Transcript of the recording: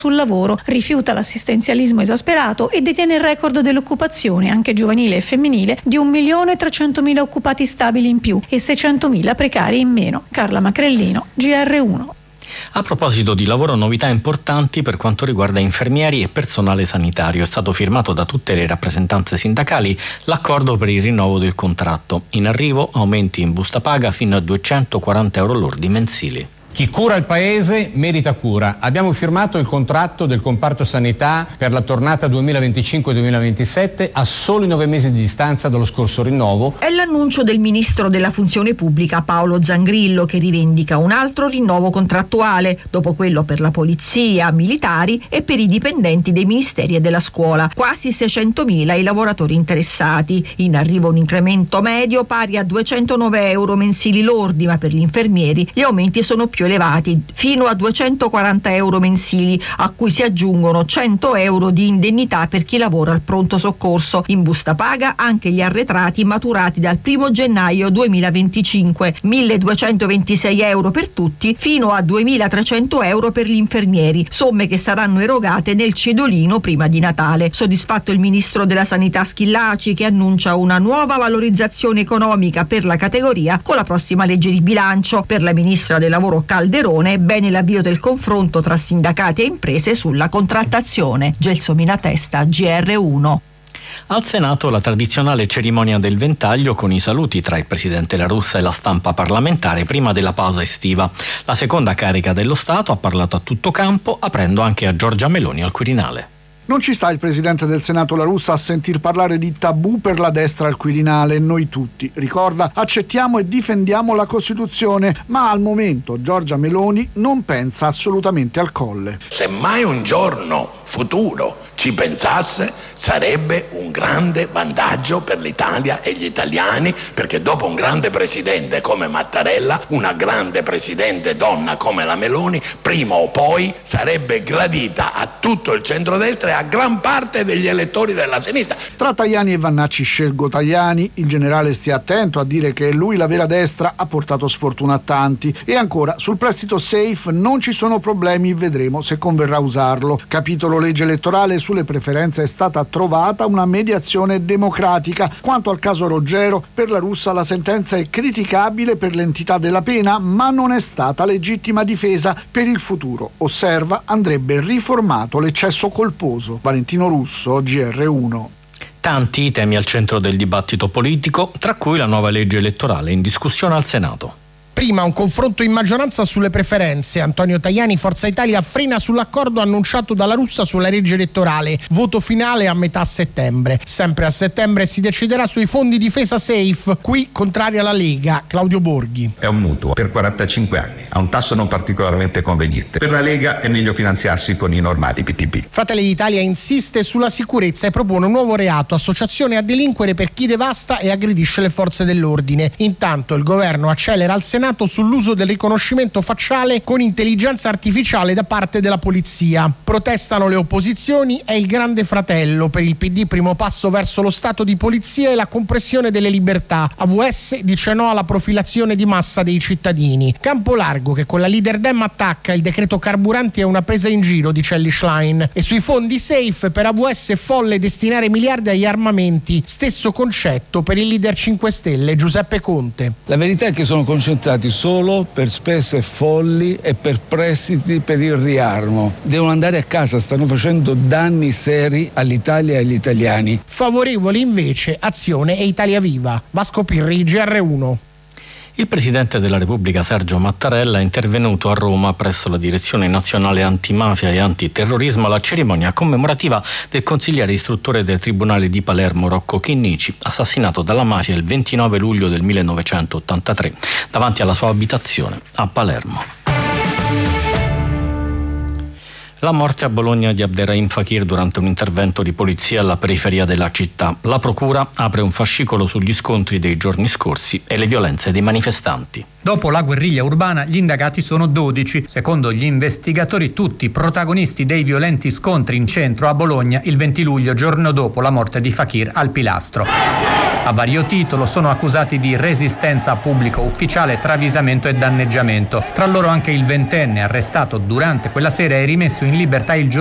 sul lavoro, rifiuta l'assistenzialismo esasperato e detiene il record dell'occupazione, anche giovanile e femminile, di 1.300.000 occupati stabili in più e 600.000 precari in meno. Carla Macrellino, GR1. A proposito di lavoro, novità importanti per quanto riguarda infermieri e personale sanitario. È stato firmato da tutte le rappresentanze sindacali l'accordo per il rinnovo del contratto. In arrivo aumenti in busta paga fino a 240 euro lordi mensili. Chi cura il paese merita cura. Abbiamo firmato il contratto del comparto sanità per la tornata 2025-2027 a soli 9 mesi di distanza dallo scorso rinnovo. È l'annuncio del ministro della funzione pubblica Paolo Zangrillo, che rivendica un altro rinnovo contrattuale, dopo quello per la polizia, militari e per i dipendenti dei ministeri e della scuola. Quasi 600.000 i lavoratori interessati. In arrivo un incremento medio pari a 209 euro mensili lordi, ma per gli infermieri gli aumenti sono più elevati, fino a 240 euro mensili, a cui si aggiungono 100 euro di indennità per chi lavora al pronto soccorso. In busta paga anche gli arretrati maturati dal 1 gennaio 2025, 1.226 euro per tutti, fino a 2.300 euro per gli infermieri, somme che saranno erogate nel cedolino prima di Natale. Soddisfatto il ministro della Sanità Schillaci, che annuncia una nuova valorizzazione economica per la categoria con la prossima legge di bilancio. Per la ministra del Lavoro Calderone, bene l'avvio del confronto tra sindacati e imprese sulla contrattazione. Gelsomina Testa, GR1. Al Senato la tradizionale cerimonia del ventaglio con i saluti tra il presidente La Russa e la stampa parlamentare prima della pausa estiva. La seconda carica dello Stato ha parlato a tutto campo, aprendo anche a Giorgia Meloni al Quirinale. Non ci sta il presidente del Senato La Russa a sentir parlare di tabù per la destra al Quirinale, noi tutti. Ricorda, accettiamo e difendiamo la Costituzione, ma al momento Giorgia Meloni non pensa assolutamente al Colle. Se mai un giorno futuro ci pensasse, sarebbe un grande vantaggio per l'Italia e gli italiani, perché dopo un grande presidente come Mattarella, una grande presidente donna come la Meloni, prima o poi sarebbe gradita a tutto il centrodestra e a gran parte degli elettori della sinistra. Tra Tajani e Vannacci scelgo Tajani. Il generale stia attento a dire che lui la vera destra ha portato sfortuna a tanti. E ancora, sul prestito safe non ci sono problemi, vedremo se converrà usarlo. Capitolo legge elettorale, sulle preferenze è stata trovata una mediazione democratica. Quanto al caso Roggero, per La Russa la sentenza è criticabile per l'entità della pena, ma non è stata legittima difesa. Per il futuro, osserva, andrebbe riformato l'eccesso colposo. Valentino Russo, GR1. Tanti i temi al centro del dibattito politico, tra cui la nuova legge elettorale in discussione al Senato. Prima un confronto in maggioranza sulle preferenze. Antonio Tajani, Forza Italia, frena sull'accordo annunciato dalla Russa sulla legge elettorale. Voto finale a metà settembre. Sempre a settembre si deciderà sui fondi difesa safe. Qui contraria la Lega, Claudio Borghi. È un mutuo per 45 anni, a un tasso non particolarmente conveniente. Per la Lega è meglio finanziarsi con i normali PTP. Fratelli d'Italia insiste sulla sicurezza e propone un nuovo reato, associazione a delinquere per chi devasta e aggredisce le forze dell'ordine. Intanto il governo accelera al Senato sull'uso del riconoscimento facciale con intelligenza artificiale da parte della polizia. Protestano le opposizioni e il Grande Fratello. Per il PD primo passo verso lo stato di polizia e la compressione delle libertà. AVS dice no alla profilazione di massa dei cittadini. Campo largo che con la leader Dem attacca il decreto carburanti è una presa in giro, dice Elly Schlein. E sui fondi safe per AVS folle destinare miliardi agli armamenti. Stesso concetto per il leader 5 Stelle Giuseppe Conte. La verità è che sono concentrati solo per spese folli e per prestiti per il riarmo. Devono andare a casa, stanno facendo danni seri all'Italia e agli italiani. Favorevoli invece Azione e Italia Viva. Vasco Pirri, GR1. Il Presidente della Repubblica Sergio Mattarella è intervenuto a Roma presso la Direzione Nazionale Antimafia e Antiterrorismo alla cerimonia commemorativa del consigliere istruttore del Tribunale di Palermo Rocco Chinnici, assassinato dalla mafia il 29 luglio del 1983 davanti alla sua abitazione a Palermo. La morte a Bologna di Abderrahim Fakir durante un intervento di polizia alla periferia della città. La procura apre un fascicolo sugli scontri dei giorni scorsi e le violenze dei manifestanti. Dopo la guerriglia urbana, gli indagati sono 12. Secondo gli investigatori, tutti protagonisti dei violenti scontri in centro a Bologna il 20 luglio, giorno dopo la morte di Fakir al Pilastro. A vario titolo sono accusati di resistenza a pubblico ufficiale, travisamento e danneggiamento. Tra loro anche il ventenne arrestato durante quella sera e rimesso in libertà il